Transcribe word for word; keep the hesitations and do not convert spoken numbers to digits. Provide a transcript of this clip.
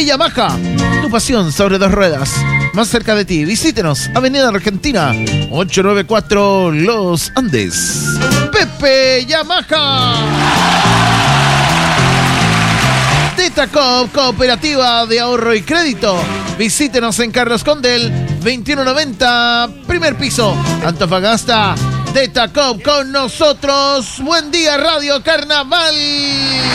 Yamaha, tu pasión sobre dos ruedas. Más cerca de ti, visítenos, Avenida Argentina, ochocientos noventa y cuatro, Los Andes. Pepe Yamaha. Tetacop, Cooperativa de Ahorro y Crédito. Visítenos en Carlos Condel, veintiuno noventa, primer piso, Antofagasta. Tetacop con nosotros. Buen día, Radio Carnaval.